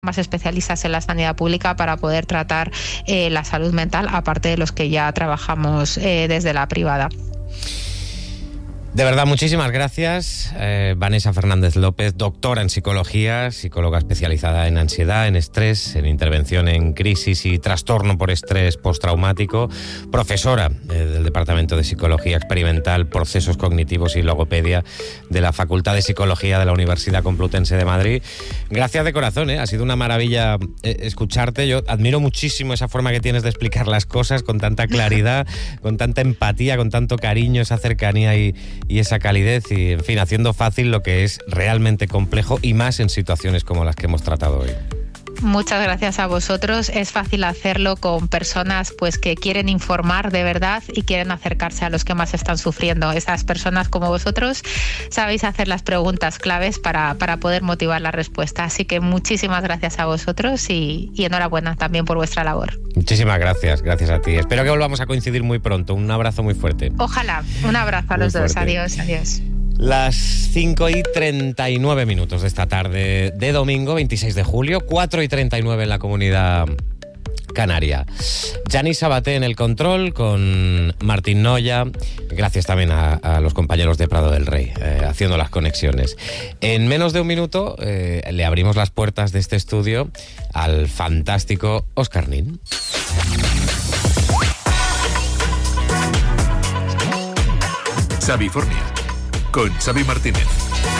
más especialistas en la sanidad pública para poder tratar la salud mental, aparte de los que ya trabajamos desde la privada. De verdad, muchísimas gracias. Vanessa Fernández López, doctora en psicología, psicóloga especializada en ansiedad, en estrés, en intervención en crisis y trastorno por estrés postraumático, profesora del Departamento de Psicología Experimental, Procesos Cognitivos y Logopedia de la Facultad de Psicología de la Universidad Complutense de Madrid. Gracias de corazón, ha sido una maravilla escucharte. Yo admiro muchísimo esa forma que tienes de explicar las cosas con tanta claridad, con tanta empatía, con tanto cariño, esa cercanía y esa calidez y, en fin, haciendo fácil lo que es realmente complejo y más en situaciones como las que hemos tratado hoy. Muchas gracias a vosotros. Es fácil hacerlo con personas pues que quieren informar de verdad y quieren acercarse a los que más están sufriendo. Esas personas como vosotros sabéis hacer las preguntas claves para poder motivar la respuesta. Así que muchísimas gracias a vosotros y enhorabuena también por vuestra labor. Muchísimas gracias a ti. Espero que volvamos a coincidir muy pronto. Un abrazo muy fuerte. Ojalá. Un abrazo a los dos. Adiós. Las 5:39 de esta tarde de domingo 26 de julio, 4:39 en la Comunidad Canaria. Yanis Sabaté en el control con Martín Noya. Gracias también a los compañeros de Prado del Rey, haciendo las conexiones. En menos de un minuto le abrimos las puertas de este estudio al fantástico Óscar Nin. Xavifornia con Xavi Martínez.